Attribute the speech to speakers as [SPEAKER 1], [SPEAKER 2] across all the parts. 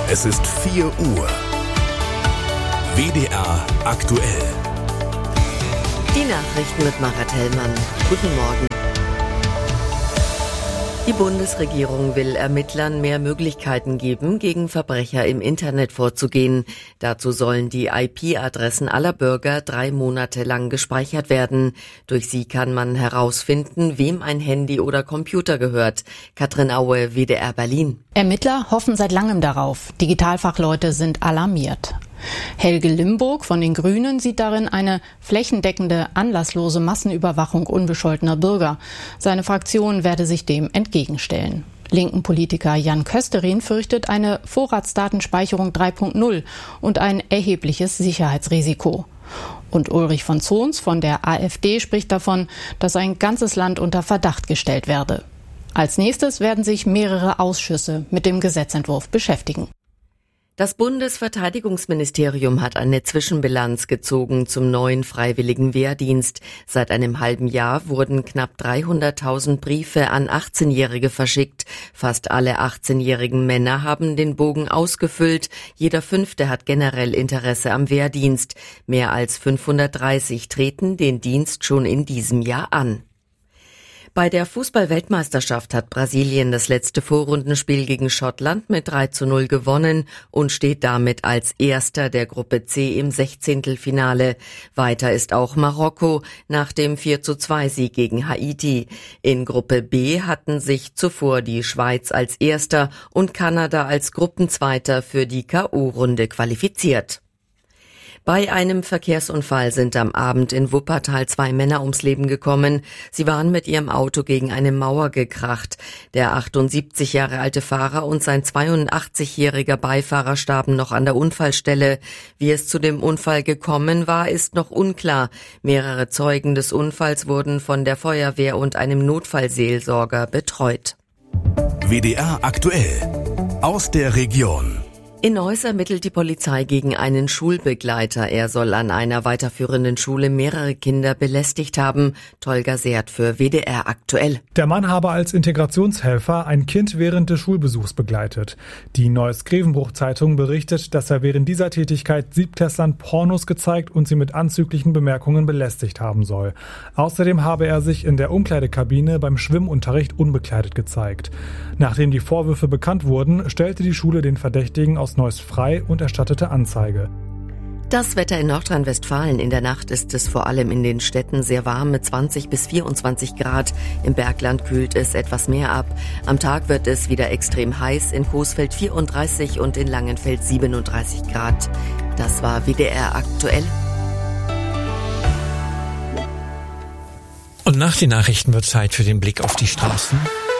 [SPEAKER 1] Es ist 4 Uhr. WDR aktuell.
[SPEAKER 2] Die Nachrichten mit Marat Hellmann. Guten Morgen. Die Bundesregierung will Ermittlern mehr Möglichkeiten geben, gegen Verbrecher im Internet vorzugehen. Dazu sollen die IP-Adressen aller Bürger 3 Monate lang gespeichert werden. Durch sie kann man herausfinden, wem ein Handy oder Computer gehört. Katrin Aue, WDR Berlin.
[SPEAKER 3] Ermittler hoffen seit langem darauf. Digitalfachleute sind alarmiert. Helge Limburg von den Grünen sieht darin eine flächendeckende, anlasslose Massenüberwachung unbescholtener Bürger. Seine Fraktion werde sich dem entgegenstellen. Linken Politiker Jan Kösterin fürchtet eine Vorratsdatenspeicherung 3.0 und ein erhebliches Sicherheitsrisiko. Und Ulrich von Zons von der AfD spricht davon, dass ein ganzes Land unter Verdacht gestellt werde. Als nächstes werden sich mehrere Ausschüsse mit dem Gesetzentwurf beschäftigen.
[SPEAKER 2] Das Bundesverteidigungsministerium hat eine Zwischenbilanz gezogen zum neuen freiwilligen Wehrdienst. Seit einem halben Jahr wurden knapp 300.000 Briefe an 18-Jährige verschickt. Fast alle 18-jährigen Männer haben den Bogen ausgefüllt. Jeder 5. hat generell Interesse am Wehrdienst. Mehr als 530 treten den Dienst schon in diesem Jahr an. Bei der Fußball-Weltmeisterschaft hat Brasilien das letzte Vorrundenspiel gegen Schottland mit 3:0 gewonnen und steht damit als Erster der Gruppe C im 16. Weiter ist auch Marokko nach dem 4:2-Sieg gegen Haiti. In Gruppe B hatten sich zuvor die Schweiz als Erster und Kanada als Gruppenzweiter für die K.O.-Runde qualifiziert. Bei einem Verkehrsunfall sind am Abend in Wuppertal 2 Männer ums Leben gekommen. Sie waren mit ihrem Auto gegen eine Mauer gekracht. Der 78 Jahre alte Fahrer und sein 82-jähriger Beifahrer starben noch an der Unfallstelle. Wie es zu dem Unfall gekommen war, ist noch unklar. Mehrere Zeugen des Unfalls wurden von der Feuerwehr und einem Notfallseelsorger betreut.
[SPEAKER 1] WDR aktuell. Aus der Region.
[SPEAKER 2] In Neuss ermittelt die Polizei gegen einen Schulbegleiter. Er soll an einer weiterführenden Schule mehrere Kinder belästigt haben. Tolga Seert für WDR aktuell.
[SPEAKER 4] Der Mann habe als Integrationshelfer ein Kind während des Schulbesuchs begleitet. Die Neuss-Grevenbruch-Zeitung berichtet, dass er während dieser Tätigkeit Siebtklässlern Pornos gezeigt und sie mit anzüglichen Bemerkungen belästigt haben soll. Außerdem habe er sich in der Umkleidekabine beim Schwimmunterricht unbekleidet gezeigt. Nachdem die Vorwürfe bekannt wurden, stellte die Schule den Verdächtigen aus Neuss frei und erstattete Anzeige.
[SPEAKER 2] Das Wetter in Nordrhein-Westfalen. In der Nacht ist es vor allem in den Städten sehr warm mit 20 bis 24 Grad. Im Bergland kühlt es etwas mehr ab. Am Tag wird es wieder extrem heiß. In Coesfeld 34 und in Langenfeld 37 Grad. Das war WDR aktuell.
[SPEAKER 5] Und nach den Nachrichten wird Zeit für den Blick auf die Straßen.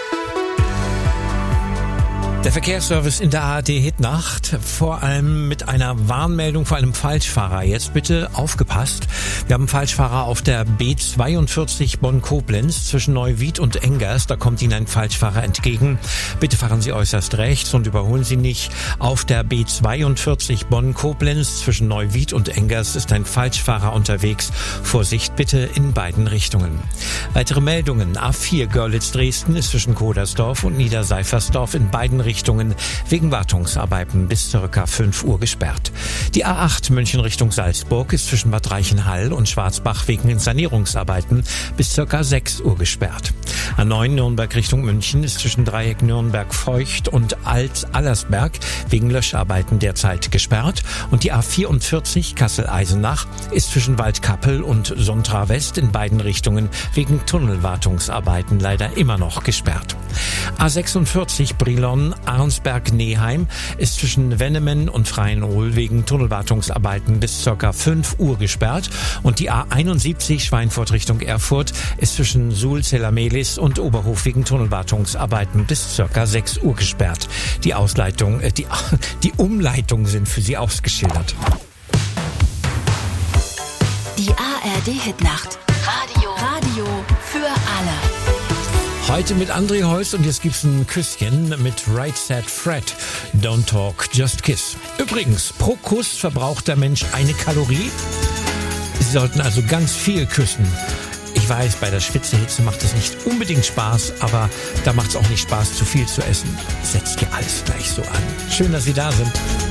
[SPEAKER 5] Der Verkehrsservice in der ARD-Hitnacht, vor allem mit einer Warnmeldung vor einem Falschfahrer. Jetzt bitte aufgepasst. Wir haben einen Falschfahrer auf der B42 Bonn-Koblenz zwischen Neuwied und Engers. Da kommt Ihnen ein Falschfahrer entgegen. Bitte fahren Sie äußerst rechts und überholen Sie nicht. Auf der B42 Bonn-Koblenz zwischen Neuwied und Engers ist ein Falschfahrer unterwegs. Vorsicht bitte in beiden Richtungen. Weitere Meldungen. A4 Görlitz-Dresden ist zwischen Kodersdorf und Niederseifersdorf in beiden Richtungen wegen Wartungsarbeiten bis ca. 5 Uhr gesperrt. Die A8 München Richtung Salzburg ist zwischen Bad Reichenhall und Schwarzbach wegen Sanierungsarbeiten bis ca. 6 Uhr gesperrt. A9 Nürnberg Richtung München ist zwischen Dreieck Nürnberg-Feucht und Alt-Allersberg wegen Löscharbeiten derzeit gesperrt. Und die A44 Kassel-Eisenach ist zwischen Waldkappel und Sontra West in beiden Richtungen wegen Tunnelwartungsarbeiten leider immer noch gesperrt. A46 Brilon Arnsberg-Neheim ist zwischen Wennemen und Freienrohl wegen Tunnelwartungsarbeiten bis ca. 5 Uhr gesperrt. Und die A71 Schweinfurt Richtung Erfurt ist zwischen Suhl-Zellamelis und Oberhof wegen Tunnelwartungsarbeiten bis ca. 6 Uhr gesperrt. Die Umleitungen sind für Sie ausgeschildert.
[SPEAKER 6] Die ARD-Hitnacht. Radio für alle.
[SPEAKER 5] Heute mit André Holst und jetzt gibt's ein Küsschen mit Right Said Fred. Don't talk, just kiss. Übrigens, pro Kuss verbraucht der Mensch 1 Kalorie. Sie sollten also ganz viel küssen. Ich weiß, bei der Schwitzehitze macht es nicht unbedingt Spaß, aber da macht es auch nicht Spaß, zu viel zu essen. Setzt ja alles gleich so an. Schön, dass Sie da sind.